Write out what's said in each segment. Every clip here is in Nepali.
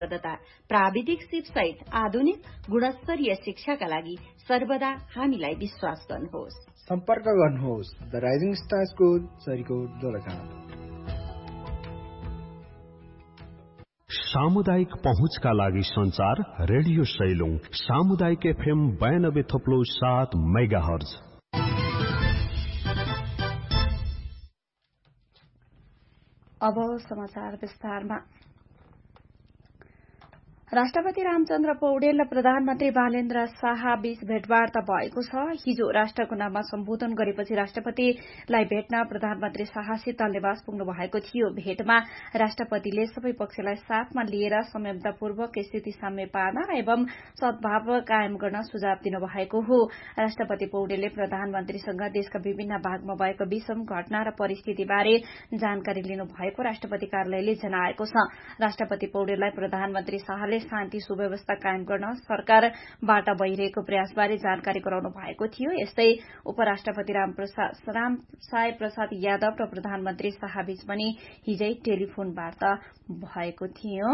प्राविधिक सिपसहित आधुनिक गुणस्तरीय शिक्षाका लागि सर्वदा हामीलाई विश्वास गर्नुहोस्। सम्पर्क गर्नुहोस् the rising star school Sarikot Dolakha. सामुदायिक पहुँचका लागि संचार रेडियो सैलुङ सामुदायिक FM 92.7 मेगाहर्ज। अब समाचार विस्तारमा। राष्ट्रपति रामचन्द्र पौडेल र प्रधानमन्त्री बालेन्द्र शाह बीच भेटवार्ता भएको छ। हिजो राष्ट्रको नाममा सम्बोधन गरेपछि राष्ट्रपतिलाई भेट्न प्रधानमन्त्री शाह शीतल निवास पुग्नु भएको थियो। भेटमा राष्ट्रपतिले सबै पक्षलाई साथमा लिएर संयमतापूर्वक स्थिति साम्य पार्न एवं सद्भाव कायम गर्न सुझाव दिनुभएको हो। राष्ट्रपति पौडेलले प्रधानमन्त्रीसँग देशका विभिन्न भागमा भएको विषम घटना र परिस्थितिबारे जानकारी लिनुभएको राष्ट्रपति कार्यालयले जनाएको छ। राष्ट्रपति पौडेललाई प्रधानमन्त्री शाहले शान्ति सुव्यवस्था कायम गर्न सरकारबाट भइरहेको प्रयासबारे जानकारी गराउनु भएको थियो। यस्तै उपराष्ट्रपति रामसाय प्रसाद यादव र प्रधानमन्त्री शाह बीच पनि हिजै टेलिफोन वार्ता भएको थियो।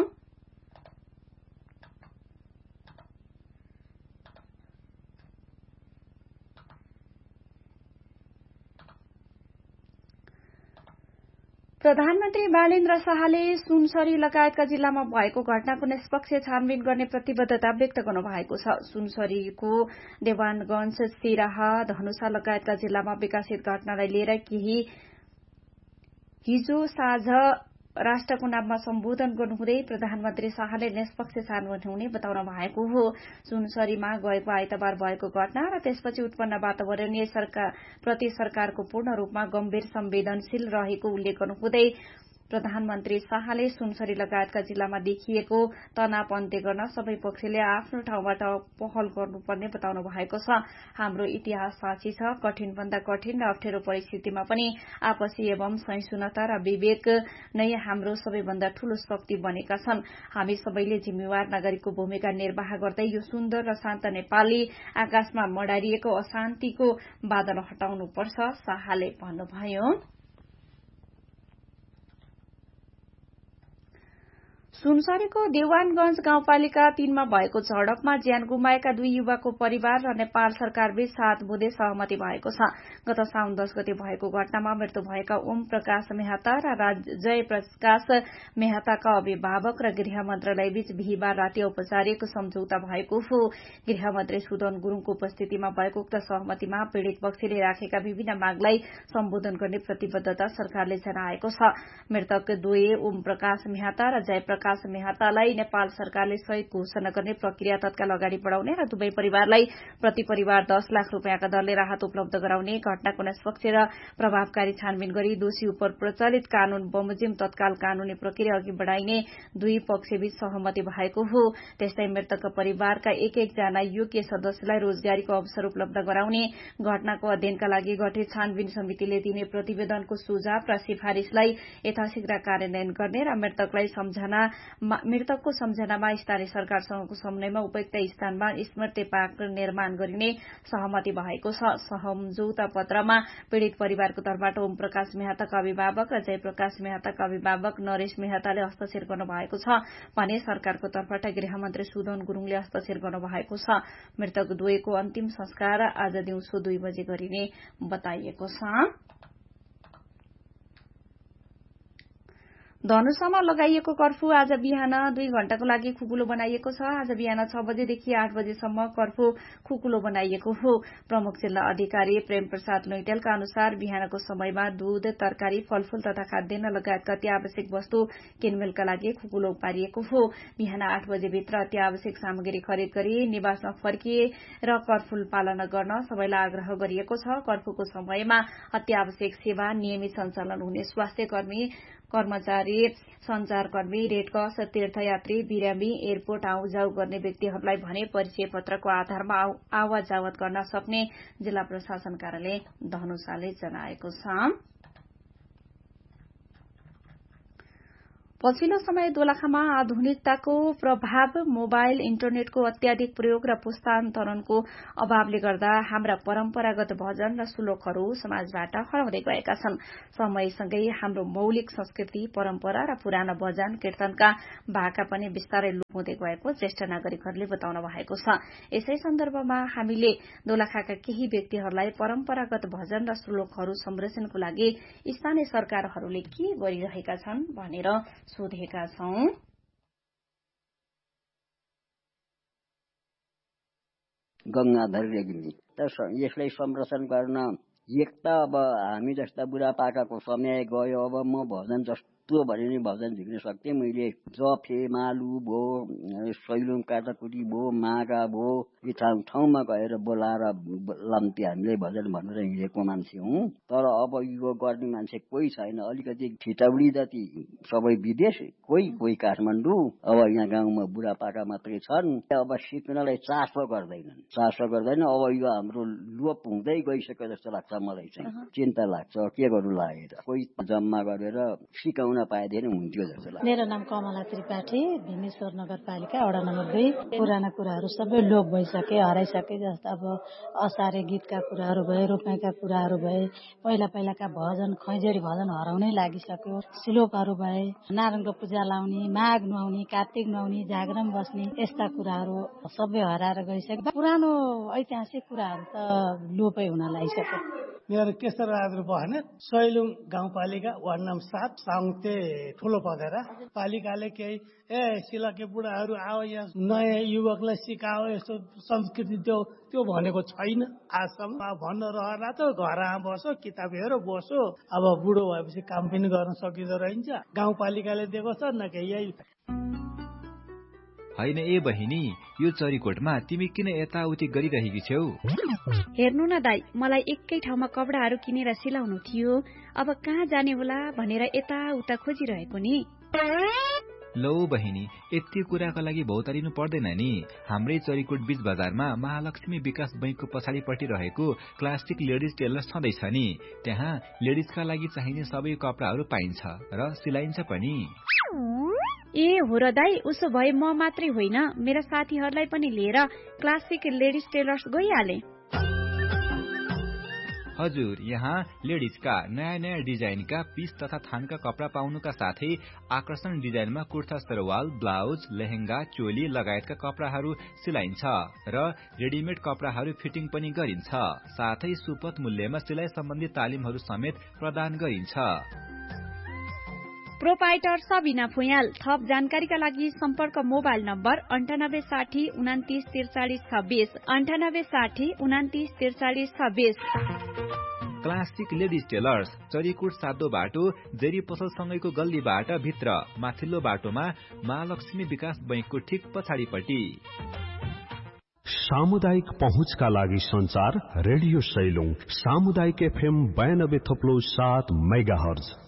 प्रधानमन्त्री बालेन्द्र शाहले सुनसरी लगायतका जिल्लामा भएको घटनाको निष्पक्ष छानबिन गर्ने प्रतिबद्धता व्यक्त गर्नु भएको छ। सुनसरीको देवानगंज, सिराहा, धनुषा लगायतका जिल्लामा विकासित घटनालाई लिएर हिजो साँझ राष्ट्रको नाममा सम्बोधन गर्नुहुँदै प्रधानमन्त्री शाहले निष्पक्ष छानबिन हुने बताउनु भएको हो। सुनसरीमा गएको आइतबार भएको घटना र त्यसपछि उत्पन्न वातावरणीय प्रति सरकारको पूर्ण रूपमा गम्भीर संवेदनशील रहेको उल्लेख गर्नुहुँदै प्रधानमन्त्री शाहले सुनसरी लगायतका जिल्लामा देखिएको तनाव अन्त्य गर्न सबै पक्षले आफ्नो ठाउँबाट पहल गर्नुपर्ने बताउनु भएको छ। हाम्रो इतिहास साक्षी छ। कठिनभन्दा कठिन र अप्ठ्यारो परिस्थितिमा पनि आपसी एवं सहिष्णुता र विवेक नै हाम्रो सबैभन्दा ठूलो शक्ति बनेका छन्। हामी सबैले जिम्मेवार नागरिकको भूमिका निर्वाह गर्दै यो सुन्दर र शान्त नेपाली आकाशमा मडारिएको अशान्तिको बादल हटाउनुपर्छ, शाहले भन्नुभयो। सुनसरीको देवानगंज गाउँपालिका 3 मा भएको झडपमा ज्यान गुमाएका 2 युवाको परिवार र नेपाल सरकारबीच 7 बुँदे सहमति भएको छ। गत साउन 10 गते भएको घटनामा मृत्यु भएका ओम प्रकाश मेहता र जय प्रकाश मेहताका अभिभावक र गृह मन्त्रालयबीच बिहिबार राति औपचारिक सम्झौता भएको हो। गृहमन्त्री सुदन गुरूङको उपस्थितिमा भएको उक्त सहमतिमा पीड़ित पक्षले राखेका विभिन्न मागलाई सम्बोधन गर्ने प्रतिबद्धता सरकारले जनाएको छ। मृतक द्वय ओम प्रकाश मेहता र जय प्रकाश मेहतालाई नेपाल सरकारले सहयोग घोषणा गर्ने प्रक्रिया तत्काल अगाडि बढ़ाउने र दुवै परिवारलाई प्रति परिवार 10 लाख रूपियाँका दरले राहत उपलब्ध गराउने, घटनाको निष्पक्ष र प्रभावकारी छानबिन गरी दोषी उप प्रचलित कानून बमोजिम तत्काल कानूनी प्रक्रिया अघि बढ़ाइने दुई पक्षबीच सहमति भएको हो। त्यस्तै मृतकका परिवारका एक जना योग्य सदस्यलाई रोजगारीको अवसर उपलब्ध गराउने, घटनाको अध्ययनका लागि गठित छानबिन समितिले दिने प्रतिवेदनको सुझाव र सिफारिशलाई यथाशीघ्र कार्यान्वयन गर्ने र मृतकको सम्झनामा स्थानीय सरकारसँगको समन्वयमा उपयुक्त स्थानमा स्मृति पार्क निर्माण गरिने सहमति भएको छ। सम्झौता पत्रमा पीड़ित परिवारको तर्फबाट ओम प्रकाश मेहताका अभिभावक र जय प्रकाश मेहताका अभिभावक नरेश मेहताले हस्ताक्षर गर्नुभएको छ भने सरकारको तर्फबाट गृहमन्त्री सुदन गुरूङले हस्ताक्षर गर्नुभएको छ। मृतक द्वयको अन्तिम संस्कार आज दिउँसो 2 बजे गरिने बताइएको छ। धनुषामा लगाइएको कर्फ्यू आज बिहान 2 घण्टाको लागि खुकुलो बनाइएको छ। आज बिहान 6 बजेदेखि 8 बजेसम्म कर्फ्यू खुकुलो बनाइएको हो। प्रमुख जिल्ला अधिकारी प्रेम प्रसाद लैटेलका अनुसार बिहानको समयमा दूध, तरकारी, फलफूल तथा खाद्यान्न लगायतका अत्यावश्यक वस्तु किनमेलका लागि खुकुलो पारिएको हो। बिहान 8 बजेभित्र अत्यावश्यक सामग्री खरिद गरी निवासमा फर्किएर कर्फ्यू पालना गर्न सबैलाई आग्रह गरिएको छ। कर्फ्यूको समयमा अत्यावश्यक सेवा नियमित सञ्चालन हुने स्वास्थ्यकर्मी, कर्मचारी, संचारकर्मी, रेडक्रस, तीर्थयात्री, बिरामी, एयरपोर्ट आउजाउ गर्ने व्यक्तिहरूलाई भने परिचय पत्रको आधारमा आवत जावत गर्न सक्ने जिल्ला प्रशासन कार्यालय धनुषाले जनाएको छ। पछिल्लो समय दोलखामा आधुनिकताको प्रभाव, मोबाइल इन्टरनेटको अत्याधिक प्रयोग र पुस्तान्तरणको अभावले गर्दा हाम्रा परम्परागत भजन र श्लोकहरू समाजबाट हराउँदै गएका छन्। समयसँगै हाम्रो मौलिक संस्कृति, परम्परा र पुराना भजन कीर्तनका भाका पनि बिस्तारै लुप हुँदै गएको ज्येष्ठ नागरिकहरूले बताउनु भएको छ। यसै सन्दर्भमा हामीले दोलखाका केही व्यक्तिहरूलाई परम्परागत भजन र श्लोकहरू संरक्षणको लागि स्थानीय सरकारहरूले के गरिरहेका छन् भनेर सोधेका छौं। गंगाधर रेग्मी। यसलाई संरक्षण गर्न एक त अब हामी जस्ता बुढापाकाको समय गयो। अब म भजन जस्तो भने नि भजन झिक्न सक्थेँ। मैले जफे, मालु भो, सैलुङ, काटाकुटी भो, मागा भो, यी ठाउँमा गएर बोलाएर लम्पी हामीले भजन भनेर हिँडेको मान्छे हुँ। तर अब यो गर्ने मान्छे कोही छैन। अलिकति ठिटौडी जति सबै विदेश, कोही काठमाडौँ। अब यहाँ गाउँमा बुढापाका मात्रै छन्। अब सिक्नलाई चासो गर्दैन। अब यो हाम्रो लोप हुँदै गइसक्यो जस्तो लाग्छ मलाई चाहिँ। चिन्ता लाग्छ के गर्नु लागेर। कोही जम्मा गरेर सिकाउन पाएदेखि हुन्थ्यो जस्तो लाग्छ। मेरो नाम कमला त्रिपाठी, भीमेश्वर नगरपालिका वडा नम्बर 2। पुराना कुराहरू सबै लोप भइसके, हराइसके। जस्तो अब असारे गीतका कुराहरू भए, रोपाइका कुराहरू भए, पहिलाका भजन, खैँजडी भजन हराउनै लागिसक्यो। श्लोकहरू भए, नारायणको पूजा लाउने, माघ नुहाउने, कार्तिक नुहाउने, जागरण बस्ने, यस्ता कुराहरू सबै हराएर गइसक्यो। पुरानो ऐतिहासिक कुराहरू त लोपै हुन लागिसक्यो। मेरो केशर बहादुर बहने, सैलुङ गाउँपालिका वार्ड नम्बर 7, साङते ठुलो पधेरा। पालिकाले केही सिलके बुढाहरू आओ, यहाँ नयाँ युवकलाई सिकाओ, यस्तो संस्कृति त्यो भनेको छैन आजसम्म। भन्न रहला त घरमा बसो, किताब हेर बसो। अब बुढो भएपछि काम पनि गर्न सकिँदो रहन्छ। गाउँपालिकाले दिएको छ न कि यही होइन। ए बहिनी, यो चरीकोटमा तिमी किन यताउति गरिरहेकी छेउ? हेर्नु न दाई, मलाई एकै ठाउँमा कपडाहरू किनेर सिलाउनु थियो। अब कहाँ जाने होला भनेर यताउता खोजिरहेको नि। लौ बहिनी, यति कुराका लागि भौतारिनु पर्दैन नि। हाम्रै चरीकोट बीच बजारमा महालक्ष्मी विकास बैंकको पछाडिपट्टि रहेको क्लासिक लेडिज टेलर छँदैछ नि। त्यहाँ लेडिजका लागि चाहिने सबै कपडाहरू पाइन्छ र सिलाइन्छ पनि। ए हो र दाई, उसो भए म मात्रै होइन, मेरा साथीहरूलाई पनि लिएर क्लासिक लेडिज टेलर्स गइहाले। हजुर, यहाँ लेडिजका नयाँ डिजाइनका पीस तथा थानका कपडा पाउनुका साथै आकर्षण डिजाइनमा कुर्ता, सरवाल, ब्लाउज, लेहेंगा, चोली लगायतका कपडाहरू सिलाइन्छ र रेडिमेड कपडाहरू फिटिङ पनि गरिन्छ। साथै सुपथ मूल्यमा सिलाइ सम्बन्धी तालिमहरू समेत प्रदान गरिन्छ। प्रोपाइटर सबिना फुयाल। थप जानकारीका लागि सम्पर्क mobile number 9860 29 43 26, 9860 29 43 26। Classic ladies tailors, Charikot सातो बाटो, जेरी पसलसँगैको गल्लीबाट भित्र, माथिल्लो बाटोमा महालक्ष्मी विकास बैंकको ठिक पछाडिपट्टि। सामुदायिक पहुँचका लागि संचार रेडियो सैलुङ, सामुदायिक FM 92.7 मेगाहर्ज।